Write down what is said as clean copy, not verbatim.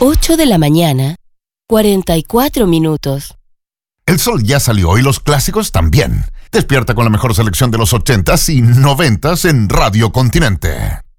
8 de la mañana, 44 minutos. El sol ya salió y los clásicos también. Despierta con la mejor selección de los 80s y 90s en Radio Continente.